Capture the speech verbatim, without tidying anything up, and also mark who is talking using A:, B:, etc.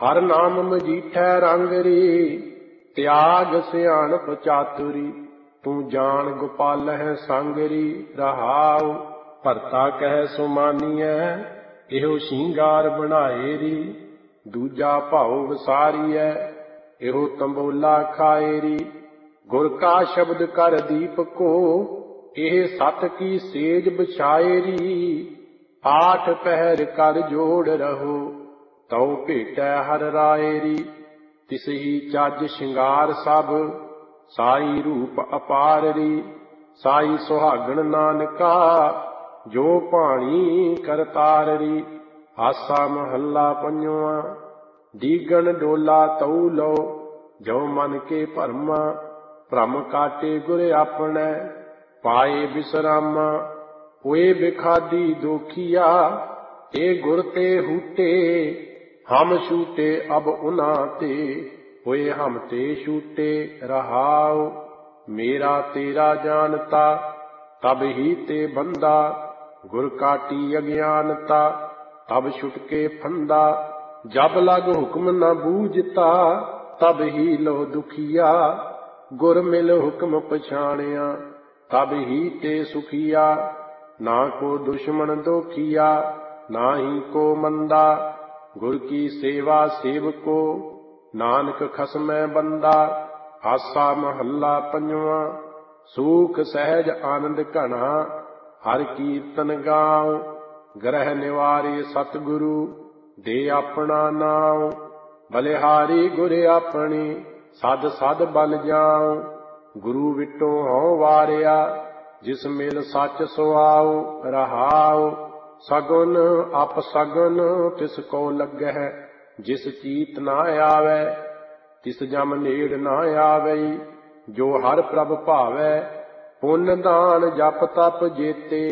A: हर नाम मजीठै रंगरी, त्याग सियाणप चातुरी। तू जान गोपाल है संगरी, रहाओ भरता कह सुमानियै, एहो शिंगार बनाए री। दूजा भाव वसारियै, एहो तंबोला खाए री। गुर का शब्द कर दीपको, एह सत की सेज बिछाए री। आठ पहर कर जोड़ रहो, तौ भेटै हर राय री। तिसही चज शिंगार सब, साई रूप अपार री। साई सुहागण नानका, जो पाणी करतार री। आसा महला पंजवा, दीगन डोला तऊ लो। जो मन के भरमा, भ्रम काटे गुर आपनै। पाए विश्रामा, होए बिखादी दोखिया। ए गुर ते हूटे, हम छूटे अब उना ते। होए हम ते छूटे, रहाओ मेरा तेरा जानता। तब ही ते बंदा, गुर काटी अज्ञानता। तब छुटके फंदा, जब लग हुक्म न बूझता। तब ही लो दुखिया, गुर मिल हुक्म पछाणिया। तब ही ते सुखिया, ना को दुश्मन दोखिया। ना ही को मंदा, गुर की सेवा सेवको। नानक खसमै बंदा। आसा महला पंजवा, सूख सहज आनंद घना। हर कीर्तन गाओ, ग्रह निवारे सतगुरु। दे अपना नाम, बलिहारी गुर अपनी। सद सद बल जाओ, गुरु विटो हों वारिया। जिस मिल सच सुआओ, रहाओ सगुन अप सगुन तिस को लगै। जिस चीत ना आवे, तिस जम नेड़ ना आवई। जो हर प्रभ भावै, पुन दान जप तप जेते।